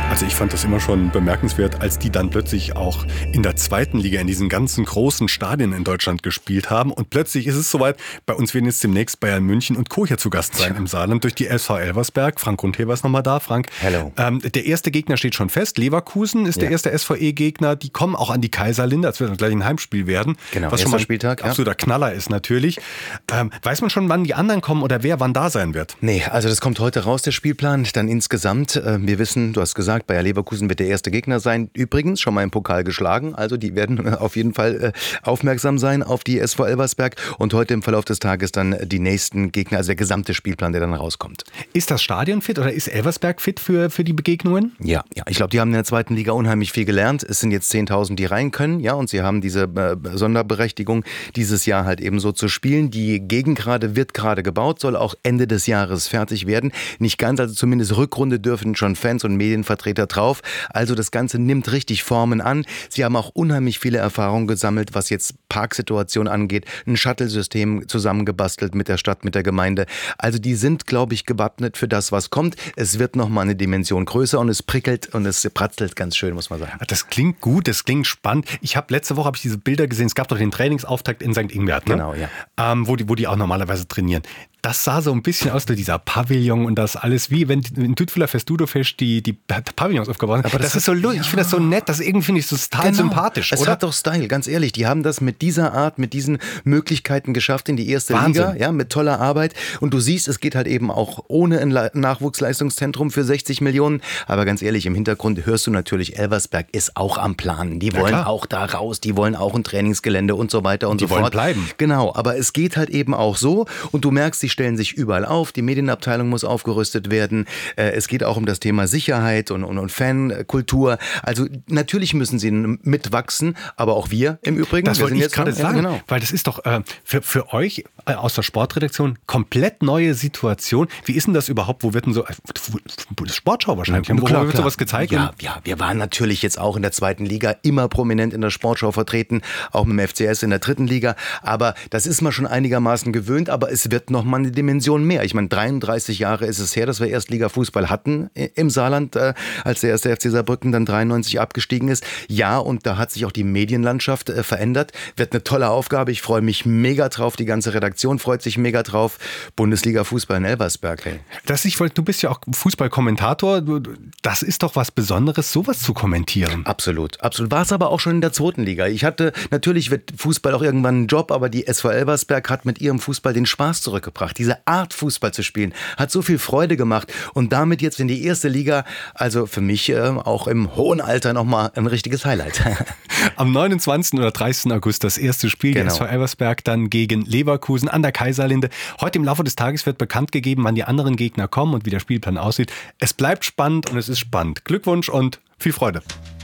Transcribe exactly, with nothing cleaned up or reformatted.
Also ich fand das immer schon bemerkenswert, als die dann plötzlich auch in der zweiten Liga in diesen ganzen großen Stadien in Deutschland gespielt haben. Und plötzlich ist es soweit, bei uns werden jetzt demnächst Bayern München und Co. hier zu Gast sein im Saarland durch die S V Elversberg. Frank Rundheber ist nochmal da. Frank, Hello. Ähm, der erste Gegner steht schon fest. Leverkusen ist Ja. der erste S V E-Gegner. Die kommen auch an die Kaiserlinde. Das wird gleich ein Heimspiel werden. Genau, was schon erster mal ein Spieltag, ja. absoluter Knaller ist natürlich. Ähm, weiß man schon, wann die anderen kommen oder wer wann da sein wird? Nee, also das kommt heute raus, der Spielplan. Dann insgesamt, äh, wir wissen, du hast gesagt, Bayer Leverkusen wird der erste Gegner sein. Übrigens schon mal im Pokal geschlagen. Also die werden äh, auf jeden Fall äh, aufmerksam sein auf die S V Elversberg. Und heute im Verlauf des Tages dann die nächsten Gegner, also der gesamte Spielplan, der dann rauskommt. Ist das Stadion fit oder ist Elversberg fit für, für die Begegnungen? Ja, ja, ich glaube, die haben in der zweiten Liga unheimlich viel gelernt. Es sind jetzt zehntausend, die rein können, ja, und sie haben diese äh, Sonderberechtigung, dieses Jahr halt eben so zu spielen. Die Gegend gerade wird gerade gebaut, soll auch Ende des Jahres fertig werden. Nicht ganz, also zumindest Rückrunde dürfen schon Fans und Medienvertreter drauf. Also das Ganze nimmt richtig Formen an. Sie haben auch unheimlich viele Erfahrungen gesammelt, was jetzt Parksituation angeht. Ein Shuttle-System zusammengebastelt mit der Stadt, mit der Gemeinde. Also die sind, glaube ich, gewappnet für das, was kommt. Es wird nochmal eine Dimension größer und es prickelt und es pratzelt ganz schön, muss man sagen. Das klingt gut, das klingt spannend. Ich habe letzte Woche habe ich diese Bilder gesehen. Es gab doch den Trainingsauftakt in Sankt Ingbert, ne? Genau, ja. Ähm, wo die, wo die auch normalerweise trainieren. Das sah so ein bisschen aus, dieser Pavillon und das alles, wie wenn in Dütfeler Festudo-Fest die, die Pavillons aufgebaut haben. Aber das, das ist so lustig, ja. Ich finde das so nett, das irgendwie finde ich so total genau. sympathisch, es oder? Es hat doch Style, ganz ehrlich. Die haben das mit dieser Art, mit diesen Möglichkeiten geschafft in die erste Wahnsinn. Liga, ja, mit toller Arbeit. Und du siehst, es geht halt eben auch ohne ein Nachwuchsleistungszentrum für sechzig Millionen. Aber ganz ehrlich, im Hintergrund hörst du natürlich, Elversberg ist auch am Planen. Die wollen ja, auch da raus, die wollen auch ein Trainingsgelände und so weiter und die so fort. Die wollen bleiben. Genau, aber es geht halt eben auch so. Und du merkst, sie stellen sich überall auf. Die Medienabteilung muss aufgerüstet werden. Es geht auch um das Thema Sicherheit und, und, und Fankultur. Also natürlich müssen sie mitwachsen, aber auch wir im Übrigen. Das wir wollte sind ich jetzt gerade ja, sagen, genau. Weil das ist doch äh, für, für euch äh, aus der Sportredaktion komplett neue Situation. Wie ist denn das überhaupt? Wo wird denn so, äh, Sportschau wahrscheinlich, ja, wo klar, wird klar. sowas gezeigt? Ja, ja, wir waren natürlich jetzt auch in der zweiten Liga immer prominent in der Sportschau vertreten, auch mit dem F C S in der dritten Liga, aber das ist man schon einigermaßen gewöhnt, aber es wird noch mal eine Dimension mehr. Ich meine, dreiunddreißig Jahre ist es her, dass wir Erstliga-Fußball hatten im Saarland, äh, als der erste F C Saarbrücken dann dreiundneunzig abgestiegen ist. Ja, und da hat sich auch die Medienlandschaft äh, verändert. Wird eine tolle Aufgabe. Ich freue mich mega drauf. Die ganze Redaktion freut sich mega drauf. Bundesliga-Fußball in Elversberg. Hey. Das, ich wollte, du bist ja auch Fußballkommentator. Das ist doch was Besonderes, sowas zu kommentieren. Absolut, absolut. War es aber auch schon in der zweiten Liga. Ich hatte, natürlich wird Fußball auch irgendwann ein Job, aber die S V Elversberg hat mit ihrem Fußball den Spaß zurückgebracht. Diese Art Fußball zu spielen, hat so viel Freude gemacht und damit jetzt in die erste Liga, also für mich äh, auch im hohen Alter nochmal ein richtiges Highlight. Am neunundzwanzigsten oder dreißigsten August das erste Spiel genau. der S V Elversberg dann gegen Leverkusen an der Kaiserlinde. Heute im Laufe des Tages wird bekannt gegeben, wann die anderen Gegner kommen und wie der Spielplan aussieht. Es bleibt spannend und es ist spannend. Glückwunsch und viel Freude.